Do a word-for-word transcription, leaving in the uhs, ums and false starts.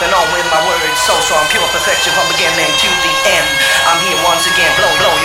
on with my words, so strong, pure perfection from beginning to the end. I'm here once again, blow, blow